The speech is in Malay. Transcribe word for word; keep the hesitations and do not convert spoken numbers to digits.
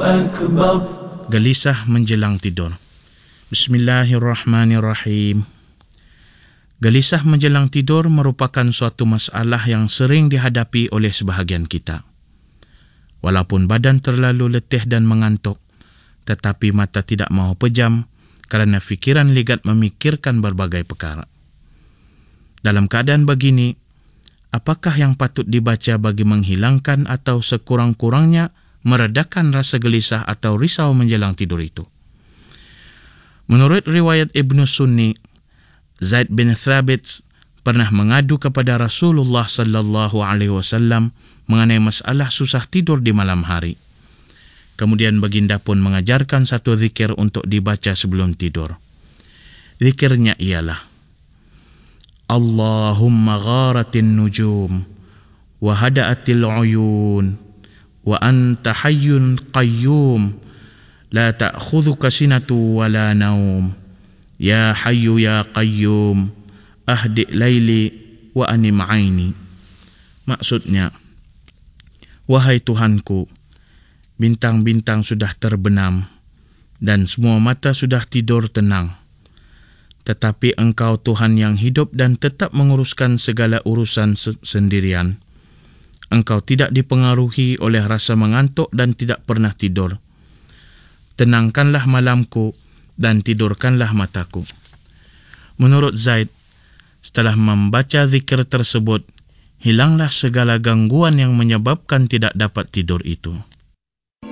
أكبر. Gelisah menjelang tidur. Bismillahirrahmanirrahim. Gelisah menjelang tidur merupakan suatu masalah yang sering dihadapi oleh sebahagian kita. Walaupun badan terlalu letih dan mengantuk, tetapi mata tidak mahu pejam kerana fikiran ligat memikirkan berbagai perkara. Dalam keadaan begini, apakah yang patut dibaca bagi menghilangkan atau sekurang-kurangnya meredakan rasa gelisah atau risau menjelang tidur itu? Menurut riwayat Ibnu Sunni, Zaid bin Thabit pernah mengadu kepada Rasulullah sallallahu alaihi wasallam mengenai masalah susah tidur di malam hari. Kemudian baginda pun mengajarkan satu zikir untuk dibaca sebelum tidur. Zikirnya ialah Allahumma gharatin nujum wa hada'atil uyun wa anta hayyun qayyum la ta'khudhuka sinatu wa la naum ya hayyu ya qayyum ahdi laili wa anim aini. Maksudnya, wahai Tuhanku, bintang-bintang sudah terbenam dan semua mata sudah tidur tenang. Tetapi Engkau Tuhan yang hidup dan tetap menguruskan segala urusan sendirian. Engkau tidak dipengaruhi oleh rasa mengantuk dan tidak pernah tidur. Tenangkanlah malamku dan tidurkanlah mataku. Menurut Zaid, setelah membaca zikir tersebut, hilanglah segala gangguan yang menyebabkan tidak dapat tidur itu.